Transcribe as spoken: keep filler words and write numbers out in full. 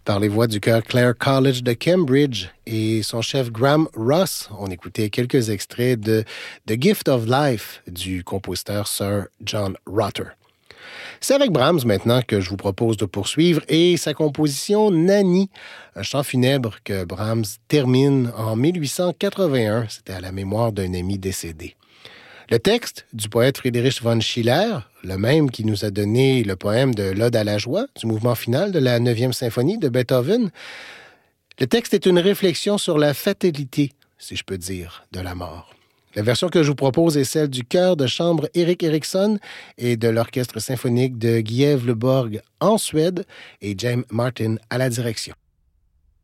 par les voix du chœur Clare College de Cambridge et son chef Graham Ross. On écoutait quelques extraits de The Gift of Life du compositeur Sir John Rutter. C'est avec Brahms maintenant que je vous propose de poursuivre et sa composition Nanny, un chant funèbre que Brahms termine en mille huit cent quatre-vingt-un. C'était à la mémoire d'un ami décédé. Le texte du poète Friedrich von Schiller, le même qui nous a donné le poème de l'Ode à la joie, du mouvement final de la neuvième symphonie de Beethoven. Le texte est une réflexion sur la fatalité, si je peux dire, de la mort. La version que je vous propose est celle du chœur de chambre Erik Erikson et de l'orchestre symphonique de Gävleborg en Suède et James Martin à la direction.